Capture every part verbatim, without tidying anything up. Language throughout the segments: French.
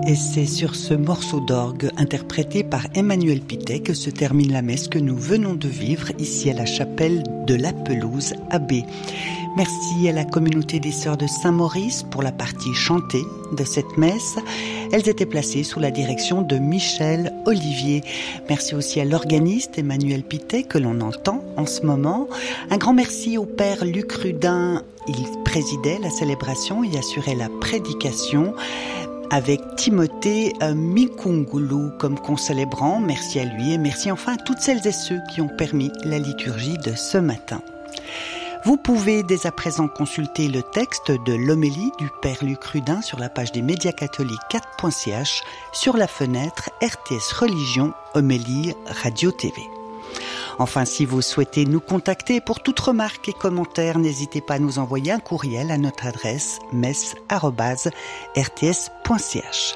Et c'est sur ce morceau d'orgue interprété par Emmanuel Pitet que se termine la messe que nous venons de vivre ici à la chapelle de la Pelouse à B. Merci à la communauté des Sœurs de Saint-Maurice pour la partie chantée de cette messe. Elles étaient placées sous la direction de Michel Olivier. Merci aussi à l'organiste Emmanuel Pitet que l'on entend en ce moment. Un grand merci au père Luc Rudin. Il présidait la célébration et assurait la prédication avec Timothée euh, Mikungulu comme concélébrant. Merci à lui et merci enfin à toutes celles et ceux qui ont permis la liturgie de ce matin. Vous pouvez dès à présent consulter le texte de l'homélie du Père Luc Rudin sur la page des médias catholiques quatre point c h sur la fenêtre R T S Religion, homélie, radio T V. Enfin, si vous souhaitez nous contacter pour toute remarque et commentaire, n'hésitez pas à nous envoyer un courriel à notre adresse messe arobase r t s point c h.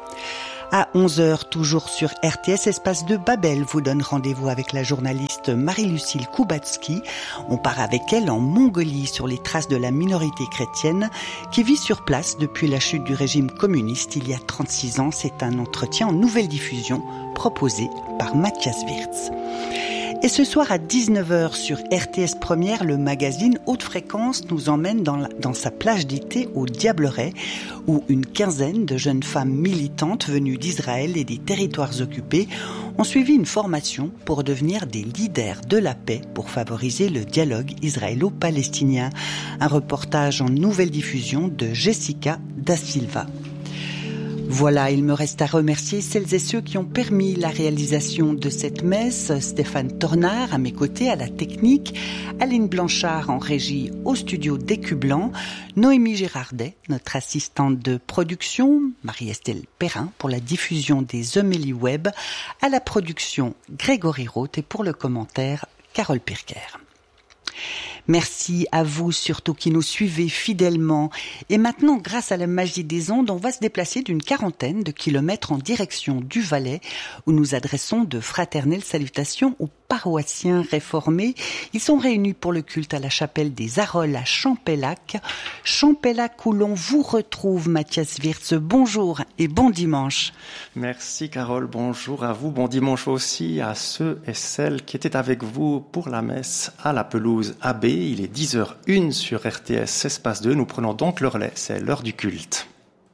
À onze heures, toujours sur R T S, Espace de Babel vous donne rendez-vous avec la journaliste Marie-Lucille Koubatski. On part avec elle en Mongolie sur les traces de la minorité chrétienne qui vit sur place depuis la chute du régime communiste il y a trente-six ans. C'est un entretien en nouvelle diffusion proposé par Mathias Wirtz. Et ce soir à dix-neuf heures sur R T S Première, le magazine Haute Fréquence nous emmène dans, la, dans sa plage d'été au Diableret, où une quinzaine de jeunes femmes militantes venues d'Israël et des territoires occupés ont suivi une formation pour devenir des leaders de la paix pour favoriser le dialogue israélo-palestinien. Un reportage en nouvelle diffusion de Jessica Da Silva. Voilà, il me reste à remercier celles et ceux qui ont permis la réalisation de cette messe. Stéphane Tornard à mes côtés à la technique, Aline Blanchard en régie au studio d'Écu Blanc, Noémie Girardet, notre assistante de production, Marie-Estelle Perrin pour la diffusion des homélies web, à la production Grégory Roth et pour le commentaire Carole Pirker. Merci à vous surtout qui nous suivez fidèlement. Et maintenant, grâce à la magie des ondes, on va se déplacer d'une quarantaine de kilomètres en direction du Valais, où nous adressons de fraternelles salutations aux paroissiens réformés. Ils sont réunis pour le culte à la chapelle des Arolles à Champellac. Champellac où l'on vous retrouve, Mathias Wirtz. Bonjour et bon dimanche. Merci Carole, bonjour à vous. Bon dimanche aussi à ceux et celles qui étaient avec vous pour la messe à la Pelouse A B. Il est dix heures une sur R T S Espace deux. Nous prenons donc le relais. C'est l'heure du culte.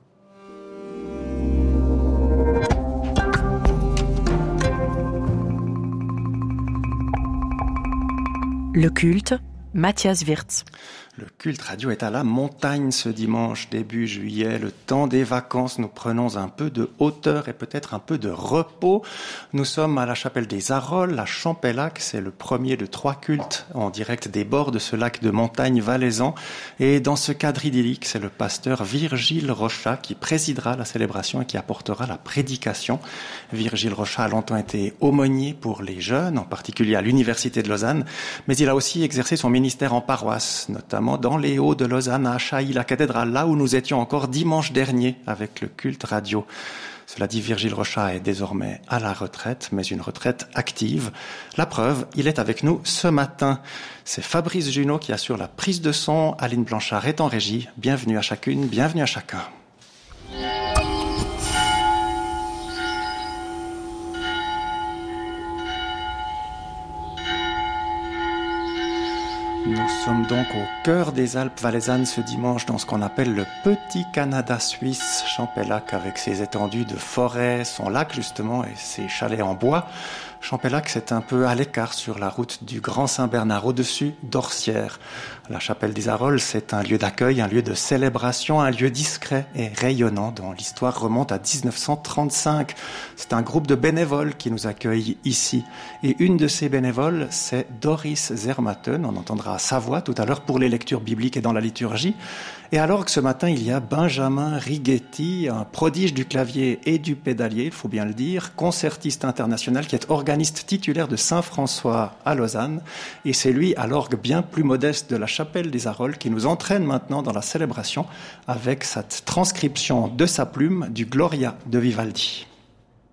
Le culte, Mathias Wirtz. Le culte radio est à la montagne ce dimanche, début juillet, le temps des vacances. Nous prenons un peu de hauteur et peut-être un peu de repos. Nous sommes à la chapelle des Arolles, à Champellac. C'est le premier de trois cultes en direct des bords de ce lac de montagne valaisan. Et dans ce cadre idyllique, c'est le pasteur Virgile Rochat qui présidera la célébration et qui apportera la prédication. Virgile Rochat a longtemps été aumônier pour les jeunes, en particulier à l'Université de Lausanne. Mais il a aussi exercé son ministère en paroisse, notamment dans les Hauts de Lausanne, à Chailly, la cathédrale, là où nous étions encore dimanche dernier avec le culte radio. Cela dit, Virgile Rochat est désormais à la retraite, mais une retraite active. La preuve, il est avec nous ce matin. C'est Fabrice Junot qui assure la prise de son. Aline Blanchard est en régie. Bienvenue à chacune, bienvenue à chacun. Nous sommes donc au cœur des Alpes valaisannes ce dimanche dans ce qu'on appelle le Petit Canada suisse, Champellac avec ses étendues de forêt, son lac justement et ses chalets en bois. Champellac, c'est un peu à l'écart sur la route du Grand Saint-Bernard, au-dessus d'Orsières. La chapelle des Arolles, c'est un lieu d'accueil, un lieu de célébration, un lieu discret et rayonnant dont l'histoire remonte à dix-neuf cent trente-cinq. C'est un groupe de bénévoles qui nous accueille ici. Et une de ces bénévoles, c'est Doris Zermatten. On entendra sa voix tout à l'heure pour les lectures bibliques et dans la liturgie. Et alors que ce matin, il y a Benjamin Righetti, un prodige du clavier et du pédalier, il faut bien le dire, concertiste international qui est organiste titulaire de Saint-François à Lausanne. Et c'est lui, à l'orgue bien plus modeste de la chapelle des Arolles, qui nous entraîne maintenant dans la célébration avec cette transcription de sa plume du Gloria de Vivaldi.